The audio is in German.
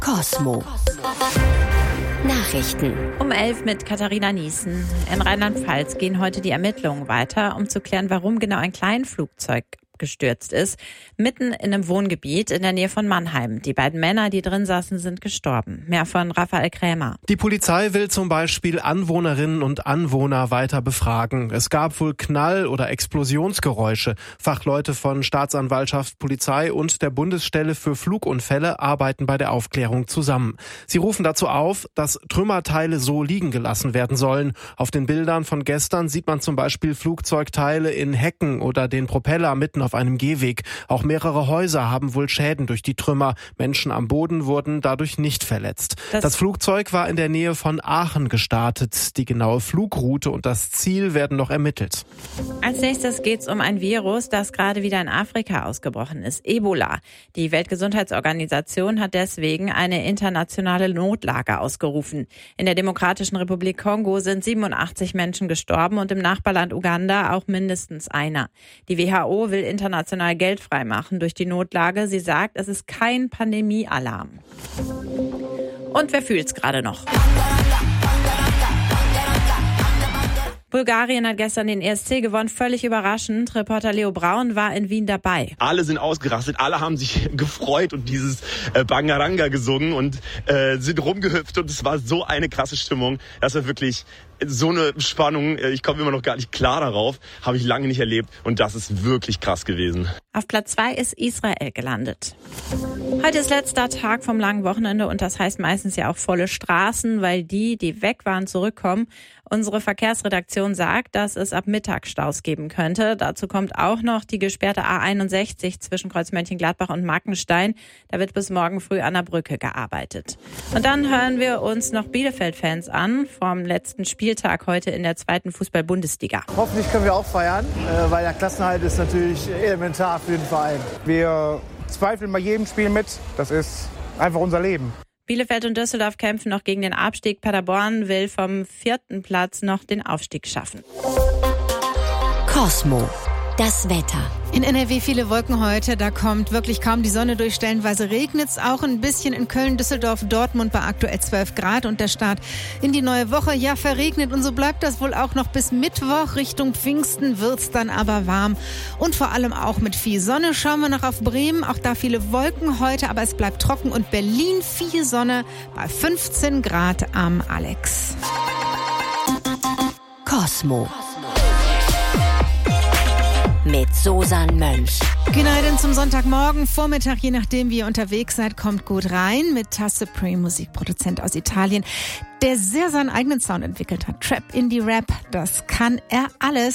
Cosmo. Nachrichten. Um 11 mit Katharina Niesen. In Rheinland-Pfalz gehen heute die Ermittlungen weiter, um zu klären, warum genau ein Kleinflugzeug gestürzt ist, mitten in einem Wohngebiet in der Nähe von Mannheim. Die beiden Männer, die drin saßen, sind gestorben. Mehr von Raphael Krämer. Die Polizei will zum Beispiel Anwohnerinnen und Anwohner weiter befragen. Es gab wohl Knall- oder Explosionsgeräusche. Fachleute von Staatsanwaltschaft, Polizei und der Bundesstelle für Flugunfälle arbeiten bei der Aufklärung zusammen. Sie rufen dazu auf, dass Trümmerteile so liegen gelassen werden sollen. Auf den Bildern von gestern sieht man zum Beispiel Flugzeugteile in Hecken oder den Propeller mitten auf einem Gehweg. Auch mehrere Häuser haben wohl Schäden durch die Trümmer. Menschen am Boden wurden dadurch nicht verletzt. Das Flugzeug war in der Nähe von Aachen gestartet. Die genaue Flugroute und das Ziel werden noch ermittelt. Als nächstes geht es um ein Virus, das gerade wieder in Afrika ausgebrochen ist. Ebola. Die Weltgesundheitsorganisation hat deswegen eine internationale Notlage ausgerufen. In der Demokratischen Republik Kongo sind 87 Menschen gestorben und im Nachbarland Uganda auch mindestens einer. Die WHO will international Geld freimachen durch die Notlage. Sie sagt, es ist kein Pandemiealarm. Und wer fühlt's gerade noch? Bulgarien hat gestern den ESC gewonnen, völlig überraschend. Reporter Leo Braun war in Wien dabei. Alle sind ausgerastet, alle haben sich gefreut und dieses Bangaranga gesungen und sind rumgehüpft und es war so eine krasse Stimmung. Das war wirklich so eine Spannung. Ich komme immer noch gar nicht klar darauf, habe ich lange nicht erlebt und das ist wirklich krass gewesen. Auf Platz 2 ist Israel gelandet. Heute ist letzter Tag vom langen Wochenende und das heißt meistens ja auch volle Straßen, weil die weg waren, zurückkommen. Unsere Verkehrsredaktion sagt, dass es ab Mittag Staus geben könnte. Dazu kommt auch noch die gesperrte A61 zwischen Kreuzmönchengladbach und Markenstein. Da wird bis morgen früh an der Brücke gearbeitet. Und dann hören wir uns noch Bielefeld-Fans an vom letzten Spieltag heute in der 2. Fußball-Bundesliga. Hoffentlich können wir auch feiern, weil der Klassenerhalt ist natürlich elementar für den Verein. Wir zweifeln bei jedem Spiel mit. Das ist einfach unser Leben. Bielefeld und Düsseldorf kämpfen noch gegen den Abstieg. Paderborn will vom 4. Platz noch den Aufstieg schaffen. Cosmo. Das Wetter. In NRW viele Wolken heute, da kommt wirklich kaum die Sonne durch, stellenweise regnet es auch ein bisschen in Köln, Düsseldorf, Dortmund bei aktuell 12 Grad und der Start in die neue Woche, ja verregnet und so bleibt das wohl auch noch bis Mittwoch, Richtung Pfingsten wird's dann aber warm und vor allem auch mit viel Sonne. Schauen wir noch auf Bremen, auch da viele Wolken heute, aber es bleibt trocken und Berlin viel Sonne bei 15 Grad am Alex. Cosmo. Mit Susan Mönch. Genau, zum Sonntagmorgen, Vormittag, je nachdem wie ihr unterwegs seid, kommt gut rein mit Taz Supreme, Musikproduzent aus Italien, der sehr seinen eigenen Sound entwickelt hat. Trap, Indie, Rap, das kann er alles.